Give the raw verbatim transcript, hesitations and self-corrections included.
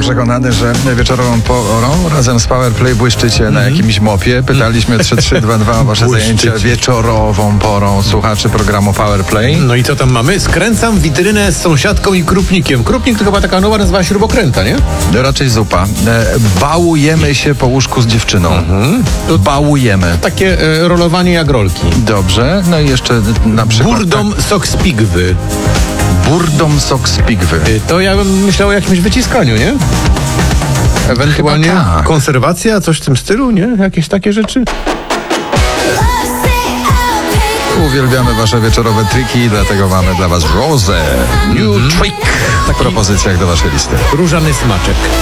przekonany, że wieczorową porą razem z Powerplay błyszczycie na jakimś mopie. Pytaliśmy trzy trzy dwa dwa o wasze zajęcia wieczorową porą słuchaczy programu Powerplay. No i co tam mamy? Skręcam witrynę z sąsiadką i krupnikiem. Krupnik to chyba taka nowa nazywa śrubokręta, nie? Raczej zupa. E, bałujemy się po łóżku z dziewczyną. Mhm. Bałujemy. Takie e, rolowanie jak rolki. Dobrze. No i jeszcze na przykład... Burdom tak. sok z pigwy. Burdom sok z pigwy. Y, To ja bym myślał o jakimś wyciskaniu, nie? Ewentualnie Chyba tak. konserwacja, coś w tym stylu, nie? Jakieś takie rzeczy? Uwielbiamy wasze wieczorowe triki, dlatego mamy dla was Rose New Trick w propozycjach do waszej listy. Różany smaczek.